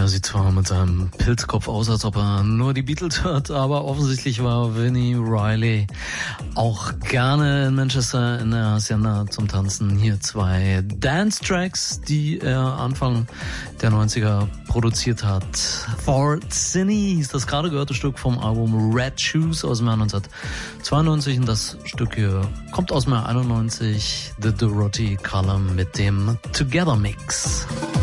Er sieht zwar mit seinem Pilzkopf aus, als ob er nur die Beatles hört, aber offensichtlich war Vini Riley auch gerne in Manchester in der Hacienda zum Tanzen. Hier 2 Dance-Tracks, die er Anfang der 90er produziert hat. For Cine hieß das gerade gehörte Stück vom Album Red Shoes aus dem Jahr 1992 und das Stück hier kommt aus dem Jahr 91, The Dorothy Column mit dem Together Mix.